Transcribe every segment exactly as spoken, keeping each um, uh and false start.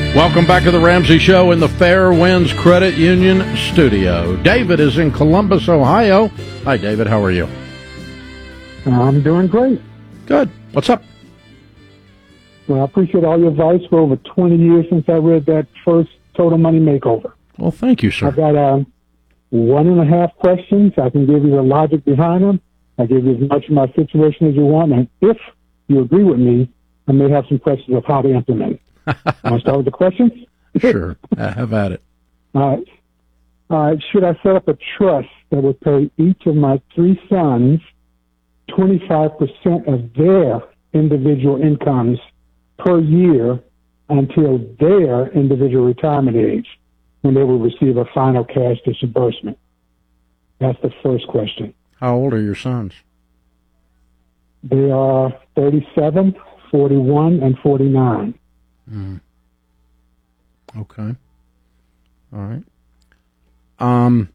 Welcome back to the Ramsey Show in the Fairwinds Credit Union studio. David is in Columbus, Ohio. Hi, David. How are you? I'm doing great. Good. What's up? Well, I appreciate all your advice for over twenty years since I read that first Total Money Makeover. Well, thank you, sir. I've got um, one and a half questions. I can give you the logic behind them. I give you as much of my situation as you want. And if you agree with me, I may have some questions of how to implement it. Want to start with the questions? Sure. Uh, have at it. All right. All right. Should I set up a trust that would pay each of my three sons twenty-five percent of their individual incomes per year until their individual retirement age, when they will receive a final cash disbursement? That's the first question. How old are your sons? They are thirty-seven, forty-one, and forty-nine. Mm. Okay. All right. Um,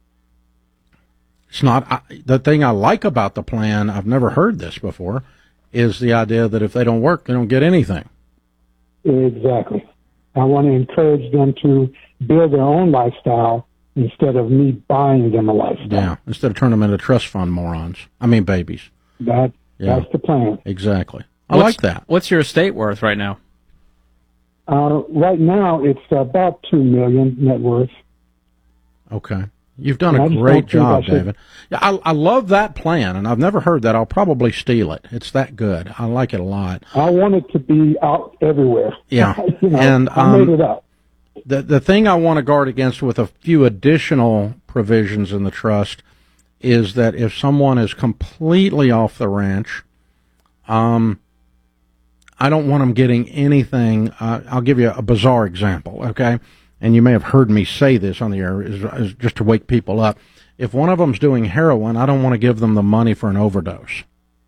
it's not I, the thing I like about the plan. I've never heard this before. Is the idea that if they don't work, they don't get anything. Exactly. I want to encourage them to build their own lifestyle instead of me buying them a lifestyle. Yeah. Instead of turning them into trust fund morons. I mean babies. That Yeah. that's the plan. Exactly. I What's- like that. What's your estate worth right now? Uh, right now, it's about two million net worth. Okay. You've done I a just great don't think job, I should- David. Yeah, I, I love that plan, and I've never heard that. I'll probably steal it. It's that good. I like it a lot. I want it to be out everywhere. Yeah. you know, And, I made um, it up. The the thing I want to guard against with a few additional provisions in the trust is that if someone is completely off the ranch, um, I don't want them getting anything. Uh, I'll give you a bizarre example, okay? And you may have heard me say this on the air, is, is just to wake people up. If one of them's doing heroin, I don't want to give them the money for an overdose.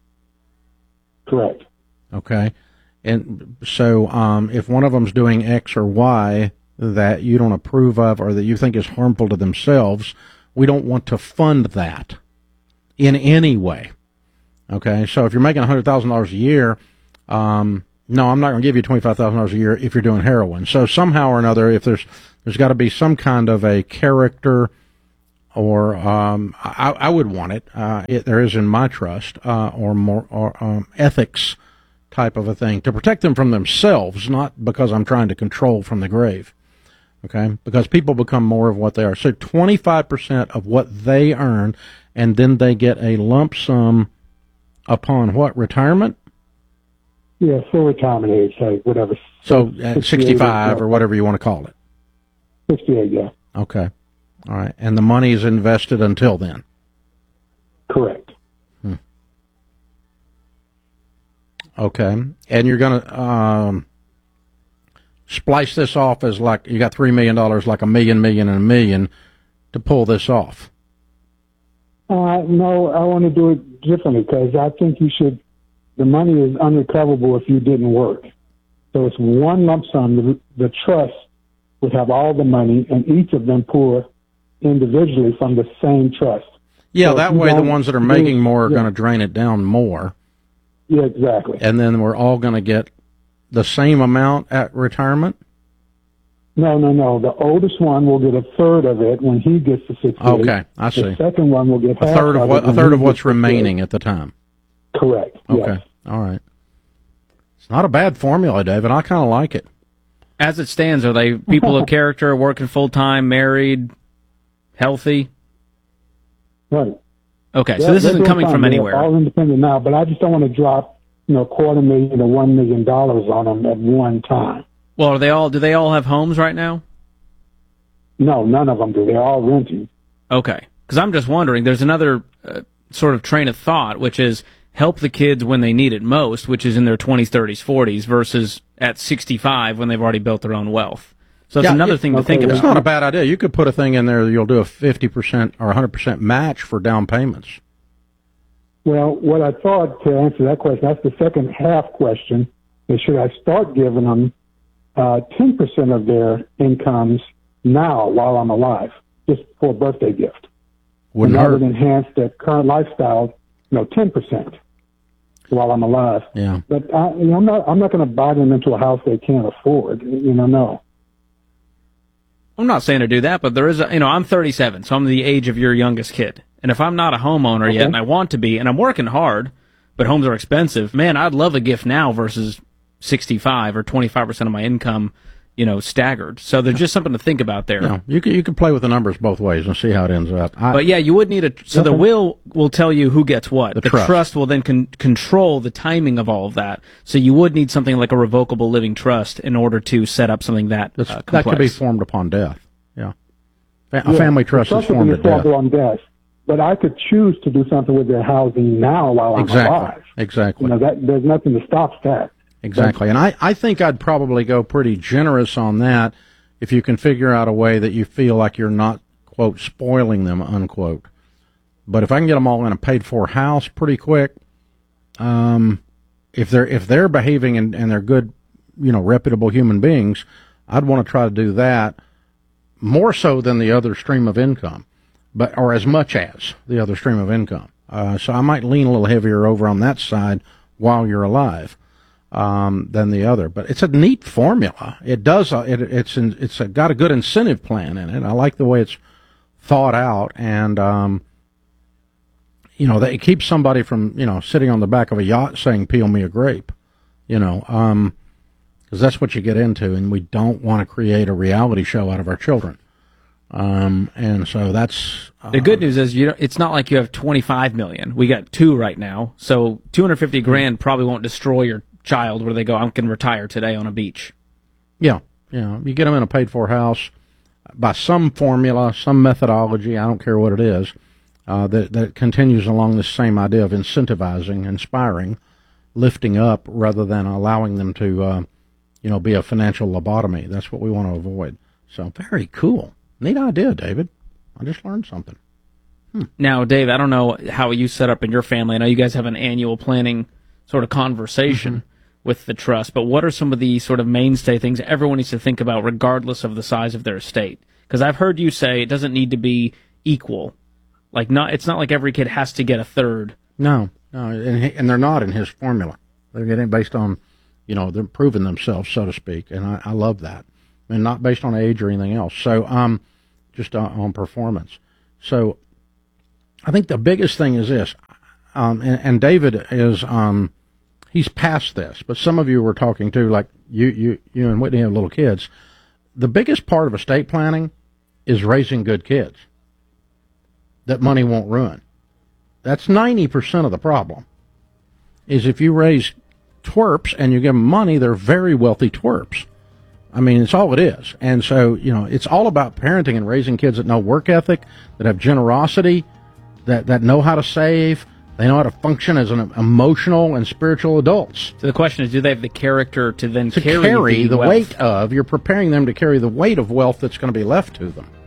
Correct. Okay? And so um, if one of them's doing X or Y that you don't approve of or that you think is harmful to themselves, we don't want to fund that in any way. Okay? So if you're making one hundred thousand dollars a year, um, no, I'm not going to give you twenty-five thousand dollars a year if you're doing heroin. So somehow or another, if there's there's got to be some kind of a character or um, I, I would want it, uh, it. There is in my trust uh, or more or um, ethics type of a thing to protect them from themselves, not because I'm trying to control from the grave. Okay, because people become more of what they are. So twenty-five percent of what they earn, and then they get a lump sum upon what, retirement? Yeah, full retirement age, like whatever. So at sixty-five or whatever you want to call it. sixty-eight, yeah. Okay. All right. And the money is invested until then. Correct. Hmm. Okay. And you're going to um, splice this off as like you got three million dollars, like a million, million, and a million to pull this off. Uh, no, I want to do it differently because I think you should. The money is unrecoverable if you didn't work. So it's one lump sum. The, the trust would have all the money, and each of them pour individually from the same trust. Yeah, so that way the ones that are making more are yeah. going to drain it down more. Yeah, exactly. And then we're all going to get the same amount at retirement? No, no, no. The oldest one will get a third of it when he gets to sixty-eight. Okay, I see. The second one will get A half third of of what? it A third of when he what's gets to sixty-eight. remaining at the time. Correct. Okay. Yes. All right. It's not a bad formula, David. I kind of like it. As it stands, are they people of character, working full time, married, healthy? Right. Okay, so They're- this they're isn't doing coming fine. from They're anywhere. all independent now, but I just don't want to drop, you know, quarter million to one million dollars on them at one time. Well, are they all? Do they all have homes right now? No, none of them do. They're all renting. Okay, because I'm just wondering. There's another uh, sort of train of thought, which is help the kids when they need it most, which is in their twenties, thirties, forties, versus at sixty-five when they've already built their own wealth. So that's Yeah, another it- thing to okay, think yeah. about. It's not a bad idea. You could put a thing in there. You'll do a fifty percent or one hundred percent match for down payments. Well, what I thought to answer that question, that's the second half question, is should I start giving them uh, ten percent of their incomes now while I'm alive, just for a birthday gift? Wouldn't and that hurt. would enhance their current lifestyle, you know, ten percent. while I'm alive. Yeah. But I, you know, I'm not I'm not going to buy them into a house they can't afford. You know, no. I'm not saying to do that, but there is a, you know, I'm thirty-seven, so I'm the age of your youngest kid. And if I'm not a homeowner Okay. yet, and I want to be, and I'm working hard, but homes are expensive, man, I'd love a gift now versus sixty-five or twenty-five percent of my income, you know, staggered. So there's just something to think about there. You know, you can you can play with the numbers both ways and see how it ends up. I, But yeah, you would need a, so the will will tell you who gets what. The The, trust. trust. will then con- control the timing of all of that. So you would need something like a revocable living trust in order to set up something that uh, that complex. could be formed upon death. Yeah. Fa- A Yeah, family the trust is trust would formed be at death. formed on death. But I could choose to do something with their housing now while I'm Exactly. alive. Exactly. You know, that there's nothing to stop that. Exactly. And I, I think I'd probably go pretty generous on that if you can figure out a way that you feel like you're not, quote, spoiling them, unquote. But if I can get them all in a paid-for house pretty quick, um, if they're if they're behaving and, and they're good, you know, reputable human beings, I'd want to try to do that more so than the other stream of income, but or as much as the other stream of income. Uh, so I might lean a little heavier over on that side while you're alive um, than the other. But it's a neat formula. It does. Uh, it, it's in, it's a, got a good incentive plan in it. I like the way it's thought out, and um, you know, that it keeps somebody from you know sitting on the back of a yacht saying "peel me a grape," you know, um, because that's what you get into, and we don't want to create a reality show out of our children. Um, and so that's uh, The good news is you don't, it's not like you have twenty-five million. We got two right now. So two hundred fifty grand probably won't destroy your child where they go, I can retire today on a beach. Yeah, yeah. You get them in a paid-for house by some formula, some methodology. I don't care what it is. Uh, that that continues along this same idea of incentivizing, inspiring, lifting up, rather than allowing them to, uh, you know, be a financial lobotomy. That's what we want to avoid. So very cool, neat idea, David. I just learned something. Now, Dave, I don't know how you set up in your family. I know you guys have an annual planning sort of conversation Mm-hmm. with the trust, but what are some of the sort of mainstay things everyone needs to think about regardless of the size of their estate? Because I've heard you say it doesn't need to be equal. Like, not, it's not like every kid has to get a third. No, no, and he, and they're not in his formula. They're getting based on, you know, they're proving themselves, so to speak, and I, I love that, and not based on age or anything else. So, um, just on, on performance. So, I think the biggest thing is this, um, and, and David is, um, he's past this, but some of you were talking to, like you, you, you and Whitney have little kids. The biggest part of estate planning is raising good kids that money won't ruin. That's ninety percent of the problem, is if you raise twerps and you give them money, they're very wealthy twerps. I mean, it's all it is. And so, you know, it's all about parenting and raising kids that know work ethic, that have generosity, that, that know how to save, they know how to function as an emotional and spiritual adults. So the question is, do they have the character to then To carry, carry the wealth? weight of, you're preparing them to carry the weight of wealth that's going to be left to them.